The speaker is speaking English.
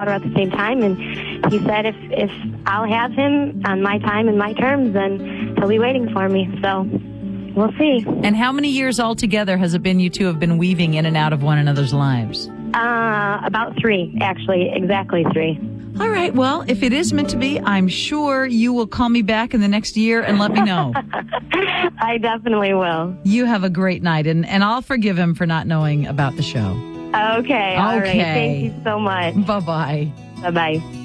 daughter at the same time. And he said if I'll have him on my time and my terms, then he'll be waiting for me. So we'll see. And how many years altogether has it been you two have been weaving in and out of one another's lives? About 3, actually. Exactly 3. All right. Well, if it is meant to be, I'm sure you will call me back in the next year and let me know. I definitely will. You have a great night, and I'll forgive him for not knowing about the show. Okay. All right. Thank you so much. Bye-bye. Bye-bye.